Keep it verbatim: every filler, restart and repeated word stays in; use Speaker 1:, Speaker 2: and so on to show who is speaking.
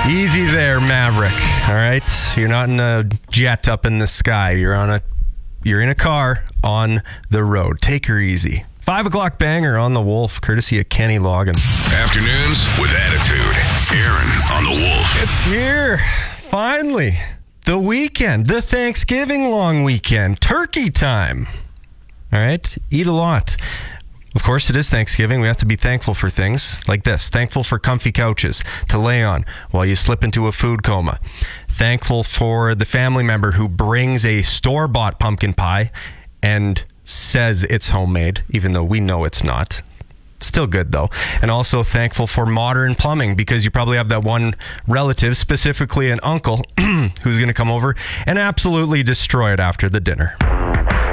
Speaker 1: Easy there, Maverick. All right, you're not in a jet up in the sky. You're on a, you're in a car on the road. Take her easy. Five o'clock banger on the Wolf, courtesy of Kenny Logan.
Speaker 2: Afternoons with attitude. Aaron on the Wolf.
Speaker 1: It's here, finally. The weekend, the Thanksgiving long weekend, turkey time. All right, eat a lot. Of course, it is Thanksgiving. We have to be thankful for things like this. Thankful for comfy couches to lay on while you slip into a food coma. Thankful for the family member who brings a store-bought pumpkin pie and says it's homemade, even though we know it's not. Still good, though. And also thankful for modern plumbing, because you probably have that one relative, specifically an uncle, who's going to come over and absolutely destroy it after the dinner.